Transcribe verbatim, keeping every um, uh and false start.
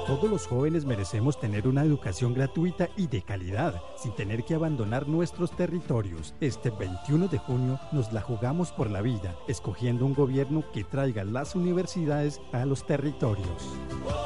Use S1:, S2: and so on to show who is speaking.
S1: Todos los jóvenes merecemos tener una educación gratuita y de calidad, sin tener que abandonar nuestros territorios. Este veintiuno de junio nos la jugamos por la vida, escogiendo un gobierno que traiga las universidades a los territorios.